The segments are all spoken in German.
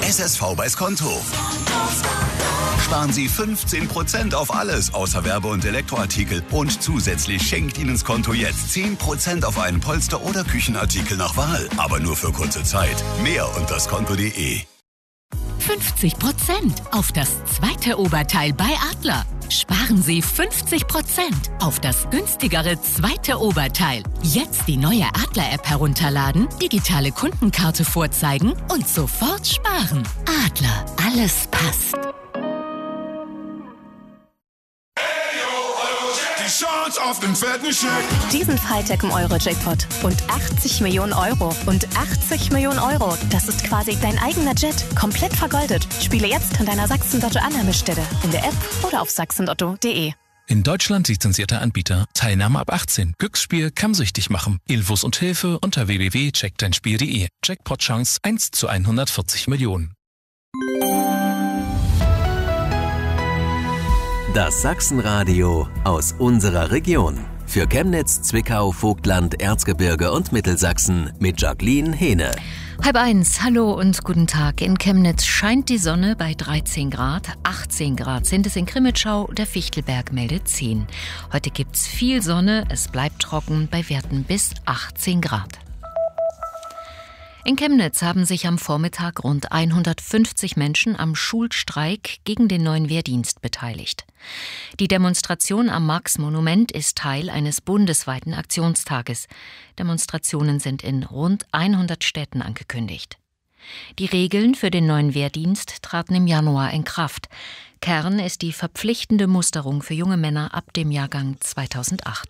SSV bei Skonto. Sparen Sie 15% auf alles außer Werbe- und Elektroartikel. Und zusätzlich schenkt Ihnen Skonto jetzt 10% auf einen Polster- oder Küchenartikel nach Wahl. Aber nur für kurze Zeit. Mehr unter skonto.de. 50% auf das zweite Oberteil bei Adler. Sparen Sie 50% auf das günstigere zweite Oberteil. Jetzt die neue Adler-App herunterladen, digitale Kundenkarte vorzeigen und sofort sparen. Adler, alles passt. Die Chance auf den fetten Scheck. Diesen Freitag im Euro-Jackpot. Und 80 Millionen Euro. Und 80 Millionen Euro. Das ist quasi dein eigener Jet. Komplett vergoldet. Spiele jetzt an deiner Sachsen-Lotto-Annahmestelle. In der App oder auf sachsenlotto.de. In Deutschland lizenzierter Anbieter. Teilnahme ab 18. Glücksspiel kann süchtig machen. Infos und Hilfe unter www.checkdeinspiel.de. Jackpot-Chance 1 zu 140 Millionen. Das Sachsenradio aus unserer Region. Für Chemnitz, Zwickau, Vogtland, Erzgebirge und Mittelsachsen mit Jacqueline Hehne. 12:30, hallo und guten Tag. In Chemnitz scheint die Sonne bei 13 Grad. 18 Grad sind es in Grimmitschau, der Fichtelberg meldet 10. Heute gibt's viel Sonne, es bleibt trocken bei Werten bis 18 Grad. In Chemnitz haben sich am Vormittag rund 150 Menschen am Schulstreik gegen den neuen Wehrdienst beteiligt. Die Demonstration am Marx-Monument ist Teil eines bundesweiten Aktionstages. Demonstrationen sind in rund 100 Städten angekündigt. Die Regeln für den neuen Wehrdienst traten im Januar in Kraft. Kern ist die verpflichtende Musterung für junge Männer ab dem Jahrgang 2008.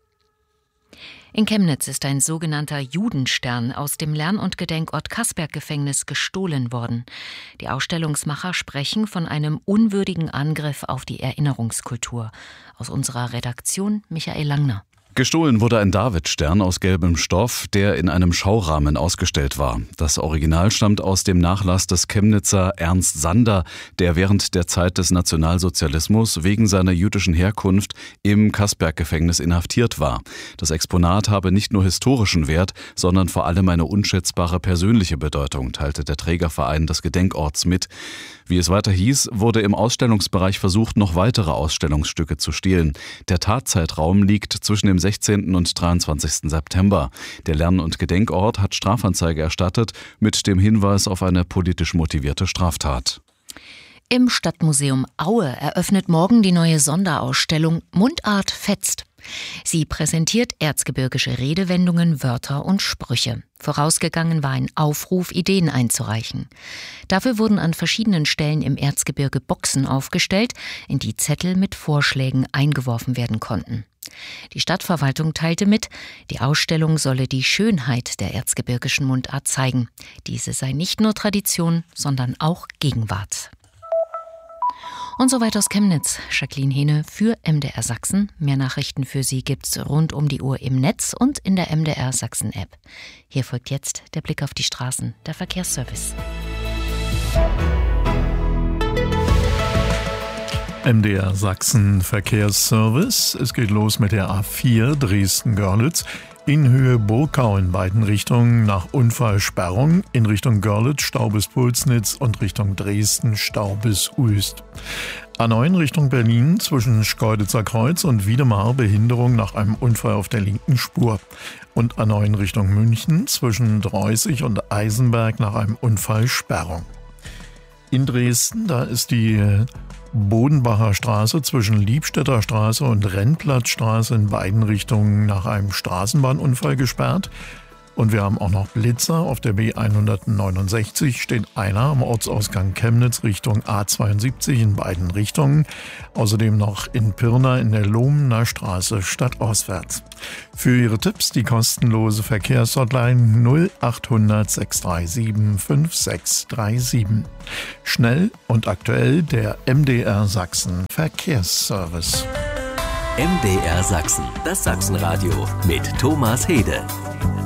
In Chemnitz ist ein sogenannter Judenstern aus dem Lern- und Gedenkort Kasberg-Gefängnis gestohlen worden. Die Ausstellungsmacher sprechen von einem unwürdigen Angriff auf die Erinnerungskultur. Aus unserer Redaktion Michael Langner. Gestohlen wurde ein Davidstern aus gelbem Stoff, der in einem Schaurahmen ausgestellt war. Das Original stammt aus dem Nachlass des Chemnitzer Ernst Sander, der während der Zeit des Nationalsozialismus wegen seiner jüdischen Herkunft im Kasberg-Gefängnis inhaftiert war. Das Exponat habe nicht nur historischen Wert, sondern vor allem eine unschätzbare persönliche Bedeutung, teilte der Trägerverein des Gedenkorts mit. Wie es weiter hieß, wurde im Ausstellungsbereich versucht, noch weitere Ausstellungsstücke zu stehlen. Der Tatzeitraum liegt zwischen dem 16. und 23. September. Der Lern- und Gedenkort hat Strafanzeige erstattet mit dem Hinweis auf eine politisch motivierte Straftat. Im Stadtmuseum Aue eröffnet morgen die neue Sonderausstellung Mundart fetzt. Sie präsentiert erzgebirgische Redewendungen, Wörter und Sprüche. Vorausgegangen war ein Aufruf, Ideen einzureichen. Dafür wurden an verschiedenen Stellen im Erzgebirge Boxen aufgestellt, in die Zettel mit Vorschlägen eingeworfen werden konnten. Die Stadtverwaltung teilte mit, die Ausstellung solle die Schönheit der erzgebirgischen Mundart zeigen. Diese sei nicht nur Tradition, sondern auch Gegenwart. Und soweit aus Chemnitz. Jacqueline Hehne für MDR Sachsen. Mehr Nachrichten für Sie gibt's rund um die Uhr im Netz und in der MDR Sachsen App. Hier folgt jetzt der Blick auf die Straßen, der Verkehrsservice. MDR Sachsen Verkehrsservice. Es geht los mit der A4 Dresden-Görlitz. In Höhe Burgau in beiden Richtungen nach Unfallsperrung. In Richtung Görlitz Stau bis Pulsnitz und Richtung Dresden Stau bis Uelst. A9 Richtung Berlin zwischen Schkeuditzer Kreuz und Wiedemar Behinderung nach einem Unfall auf der linken Spur. Und A9 Richtung München zwischen Dreußig und Eisenberg nach einem Unfall Sperrung. In Dresden, da ist die Bodenbacher Straße zwischen Liebstädter Straße und Rennplatzstraße in beiden Richtungen nach einem Straßenbahnunfall gesperrt. Und wir haben auch noch Blitzer. Auf der B169 steht einer am Ortsausgang Chemnitz Richtung A72 in beiden Richtungen. Außerdem noch in Pirna in der Lohmener Straße stadtauswärts. Für Ihre Tipps die kostenlose Verkehrshotline 0800 637 5637. Schnell und aktuell der MDR Sachsen Verkehrsservice. MDR Sachsen, das Sachsenradio mit Thomas Hede.